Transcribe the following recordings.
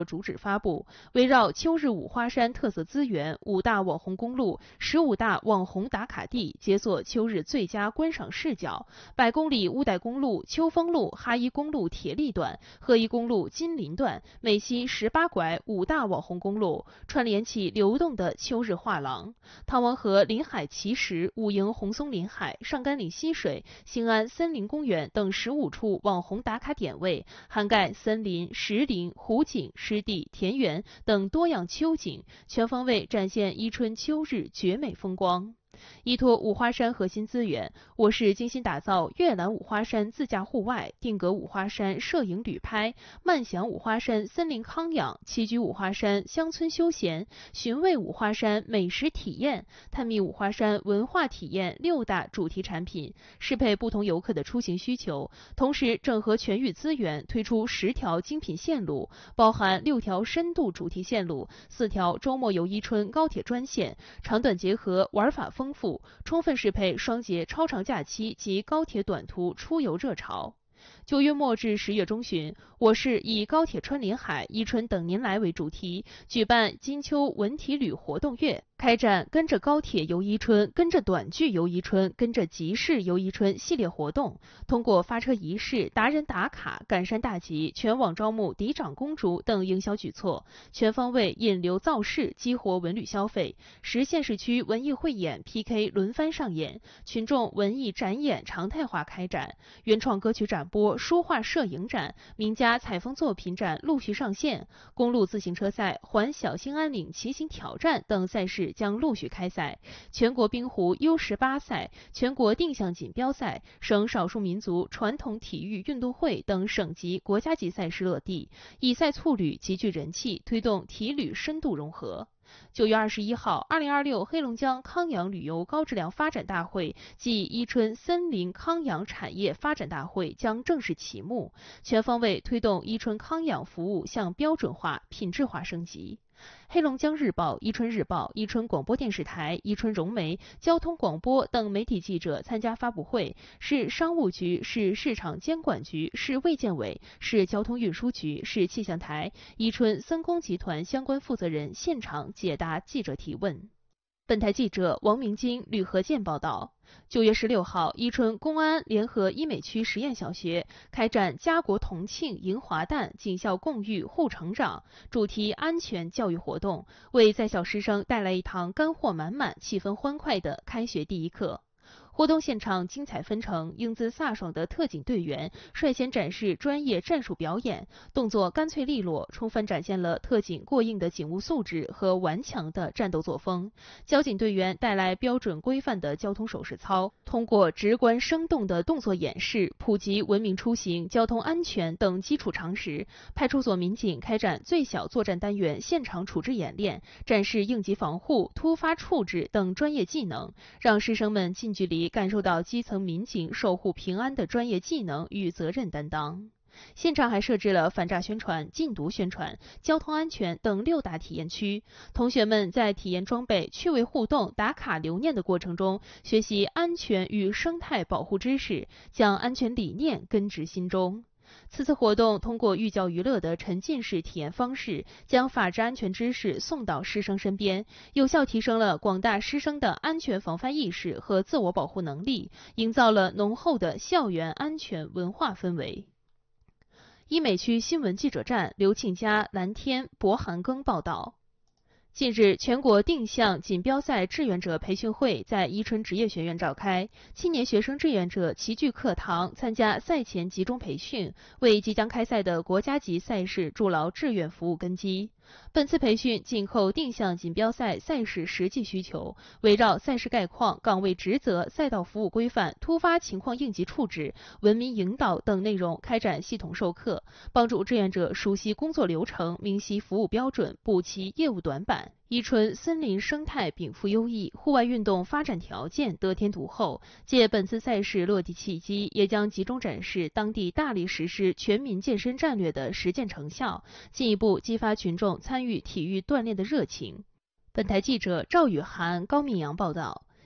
主旨发布，围绕秋日五花山特色资源、5大网红公路、15大网红打卡地，解锁秋日最佳观赏视角。100公里乌代公路、秋风路、哈伊公路铁力段、鹤伊公路金陵段，每期18拐5大网红公路，串联起流动的秋日画廊。汤王河临海奇石、武营红松林海、上甘岭溪水、兴安森林公园等15处网红打卡点位，涵盖森林、石林、湖景、湿地、田园等多样秋景，全方位展现伊春秋日绝美风光。依托五花山核心资源，我市精心打造阅览五花山自驾户外、定格五花山摄影旅拍、慢享五花山森林康养、栖居五花山乡村休闲、寻味五花山美食体验、探秘五花山文化体验6大主题产品，适配不同游客的出行需求。同时，整合全域资源，推出10条精品线路，包含6条深度主题线路、4条周末游伊春高铁专线，长短结合，玩法丰富，充分适配双节超长假期及高铁短途出游热潮。9月末至10月中旬，我市以高铁穿林海、伊春等您来为主题，举办金秋文体旅活动月，开展跟着高铁游伊春、跟着短剧游伊春、跟着集市游伊春系列活动，通过发车仪式、达人打卡、赶山大集、全网招募嫡长公主等营销举措，全方位引流造势，激活文旅消费，实现市区文艺汇演 PK 轮番上演，群众文艺展演常态化开展，原创歌曲展播、书画摄影展、名家采风作品展陆续上线，公路自行车赛、环小兴安岭骑行挑战等赛事将陆续开赛，全国冰壶 U18赛、全国定向锦标赛、省少数民族传统体育运动会等省级、国家级赛事落地，以赛促旅极具人气，推动体旅深度融合。9月21号，2026黑龙江康养旅游高质量发展大会暨伊春森林康养产业发展大会将正式启幕，全方位推动伊春康养服务向标准化、品质化升级。黑龙江日报、伊春日报、伊春广播电视台、伊春融媒、交通广播等媒体记者参加发布会，市商务局、市市场监管局、市卫健委、市交通运输局、市气象台、伊春森工集团相关负责人现场解答记者提问。本台记者王明金、吕和建报道。9月16号，伊春公安联合医美区实验小学开展家国同庆迎华诞、警校共育护成长主题安全教育活动，为在校师生带来一堂干货满满、气氛欢快的开学第一课。活动现场精彩纷呈，英姿飒爽的特警队员率先展示专业战术表演，动作干脆利落，充分展现了特警过硬的警务素质和顽强的战斗作风。交警队员带来标准规范的交通手势操，通过直观生动的动作演示，普及文明出行、交通安全等基础常识。派出所民警开展最小作战单元现场处置演练，展示应急防护、突发处置等专业技能，让师生们近距离感受到基层民警守护平安的专业技能与责任担当。现场还设置了反诈宣传、禁毒宣传、交通安全等6大体验区，同学们在体验装备、趣味互动、打卡留念的过程中，学习安全与生态保护知识，将安全理念根植心中。此次活动通过寓教于乐的沉浸式体验方式，将法治安全知识送到师生身边，有效提升了广大师生的安全防范意识和自我保护能力，营造了浓厚的校园安全文化氛围。医美区新闻记者站，刘庆佳、蓝天、博寒庚报道。近日，全国定向锦标赛志愿者培训会在伊春职业学院召开，青年学生志愿者齐聚课堂，参加赛前集中培训，为即将开赛的国家级赛事筑牢志愿服务根基。本次培训紧扣定向锦标赛赛事实际需求，围绕赛事概况、岗位职责、赛道服务规范、突发情况应急处置、文明引导等内容开展系统授课，帮助志愿者熟悉工作流程、明晰服务标准，补齐业务短板。伊春森林生态禀赋优异，户外运动发展条件得天独厚。借本次赛事落地契机，也将集中展示当地大力实施全民健身战略的实践成效，进一步激发群众参与体育锻炼的热情。本台记者赵雨涵、高明阳报道。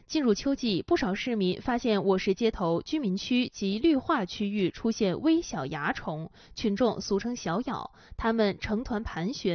进入秋季，不少市民发现我市街头、居民区及绿化区域出现微小蚜虫，群众俗称小咬，它们成团盘旋。